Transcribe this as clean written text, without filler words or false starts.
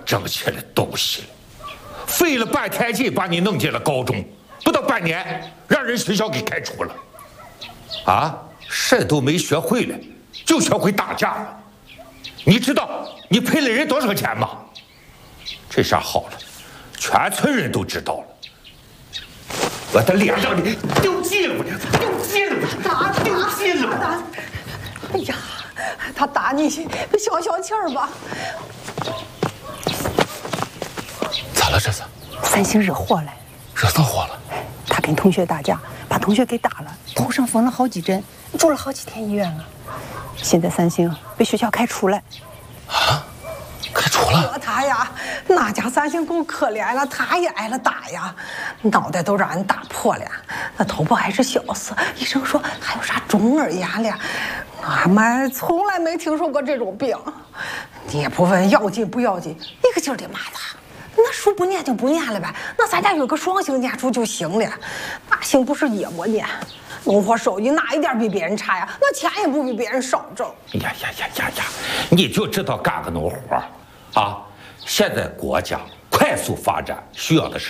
争气的东西了！费了半天劲把你弄进了高中，不到半年让人学校给开除了。啊，事都没学会了，就学会打架了。你知道你赔了人多少钱吗？这下好了，全村人都知道了。我的脸让你丢尽了，丢尽了，丢尽了！ 哎呀，他打你消消气儿吧。 咋了这是？ 三星惹祸了。 惹上祸了？ 他跟同学打架，把同学给打了，头上缝了好几针，住了好几天医院了。现在三星被学校开除了。 啊？开除了？ 他呀，那家三星够可怜了，他也挨了打呀，脑袋都让人打破了，那头发还是小死，医生说还有啥中耳炎了。俺们从来没听说过这种病，你也不问要紧不要紧，一个劲儿的骂他。那书不念就不念了呗，那咱家有个双星念书就行了，大星不是也不念。农活收益哪一点比别人差呀？那钱也不比别人少挣。 呀！你就知道干个农活啊！现在国家快速发展需要的是